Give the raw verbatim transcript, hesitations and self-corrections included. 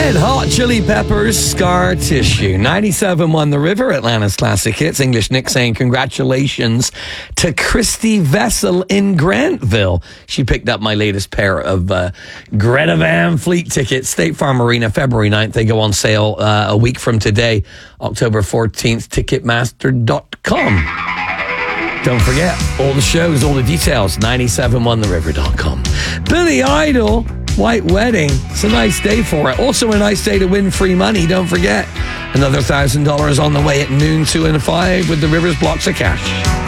Red Hot Chili Peppers, Scar Tissue. ninety-seven point one The River, Atlanta's classic hits. English Nick saying congratulations to Christy Vessel in Grantville. She picked up my latest pair of uh, Greta Van Fleet tickets. State Farm Arena, February ninth. They go on sale uh, a week from today, October fourteenth, ticketmaster dot com. Don't forget, all the shows, all the details, ninety-seven point one the river dot com. Billy Idol, White Wedding. It's a nice day for it. Also a nice day to win free money. Don't forget, another one thousand dollars on the way at noon, two and five with the Rivers blocks of cash.